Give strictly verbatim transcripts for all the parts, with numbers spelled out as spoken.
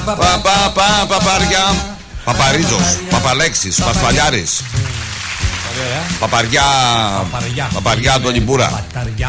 Παπα, παπαριά. Παπαρίζος, Παπαλέξης, Πασπαλιάρης. Παπαριά. Παπαριά Αντώνη Μπούρα.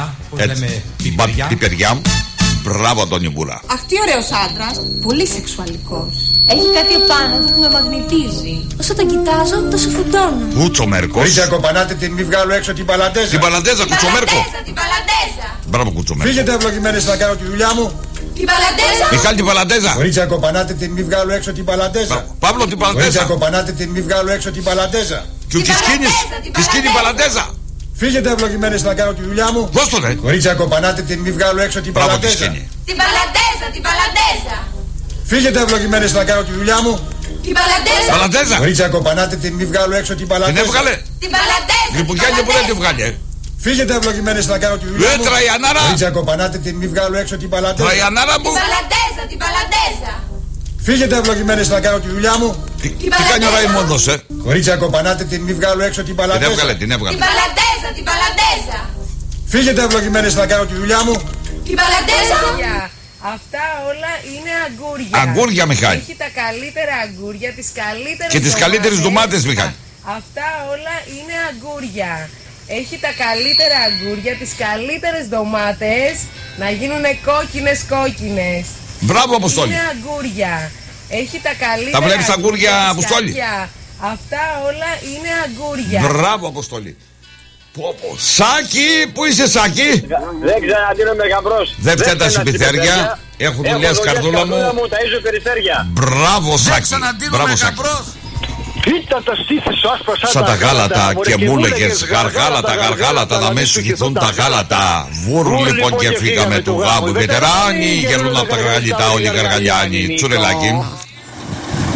Πιπεριά. Μπράβο Αντώνη Μπούρα. Αχ, τι ωραίος άντρας. Πολύ σεξουαλικός. Έχει κάτι επάνω που με μαγνητίζει. Όσο τον κοιτάζω, τόσο φουντώνω. Κουτσομέρκος. Κορίτσια, κοπανάτε την, μη βγάλω έξω την παλαντέζα. Την παλαντέζα, Κουτσομέρκο. Την παλαντέζα. Μπράβο Κουτσομέρκο. Φύγετε ευλογημένες να κάνω τη δουλειά μου. Την παλαντέζα. Μιχάλη την παλαντέζα. Κορίτσια, κοπανάτε την, μη βγάλω έξω την παλαντέζα. Παύλο την Κορίτσια, παλαντέζα. κοπανάτε την, μη βγάλω έξω την παλαντέζα. Και ο Κισκίνης. Κισκίνη παλαντέζα. Φύγετε ευλογημένες να κάνω τη δουλειά μου. Δώσ' το ρε. Κορίτσια, κοπανάτε την, μη βγάλω έξω την Μπράβο παλαντέζα. Κισκίνη. Την παλαντέζα, την παλαντέζα. Φύγετε ευλογημένες να κάνω τη δουλειά μου. Την παλαντέζα. Παλαντέζα. Κορίτσια, κοπανάτε την, μη βγάλω έξω την παλαντέζα. Την έβγαλε. Την παλαντέζα. Λιπουγιάννη που δεν την βγάλε. Φύγετε ευλογημένες να κάνω τη δουλειά Ε, μου. Τραϊανάρα. Κορίτσια, κοπανάτε την, μη βγάλω έξω την παλαντέζα. Τραϊανάρα μου. Την παλαντέζα, την παλαντέζα. Φύγετε ευλογημένες να κάνω τη δουλειά μου. Τι τι κάνει ο Ραϊμόνδος, ε. Κορίτσια, κοπανάτε την, μη βγάλω έξω την Την παλαντέζα. έβγαλε, την έβγαλε. Την παλαντέζα, την παλαντέζα. Φύγετε ευλογημένες να κάνω τη δουλειά μου. Την παλαντέζα. Αυτά όλα είναι αγκούρια. Αγκούρια, Μιχάλη. Έχει τα καλύτερα αγκούρια, τις καλύτερες Και τις καλύτερες ντομάτες, Μιχάλη. Αυτά όλα είναι αγκούρια. Έχει τα καλύτερα αγκούρια, τις καλύτερες ντομάτες να γίνουν κόκκινες κόκκινες. Μπράβο Αποστόλη. Είναι αγκούρια. Έχει τα καλύτερα. Τα βλέπεις αγκούρια, Αποστόλη? Αυτά όλα είναι αγκούρια. Μπράβο Αποστόλη. Πω, πω. Σάκη, πού είσαι Σάκη? Δεν ξαναδίνομαι γαμπρός. Δεν φταίει τα συμπιθέρια. Έχουν δουλειές καρδούλα μου. Ταΐζω περιστέρια. Μπράβο Σάκη. Μπράβο Σάκη. Ήταν το στήθος σου άσπρο Σαν τα γάλατα και μου λέγες γαργάλατα, γαργάλατα, να μην σου χυθούν τα γάλατα. Βούρου λοιπόν και φύγαμε του γάμου. Οι βετεράνοι γελούν από τα γαργαλιτά όλοι οι γαργαλιάνοι. Τσουρελάκι.